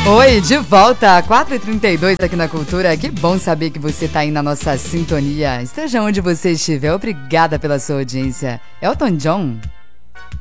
Oi, de volta, 4h32 aqui na Cultura. Que bom saber que você tá aí na nossa sintonia. Esteja onde você estiver, obrigada pela sua audiência. Elton John.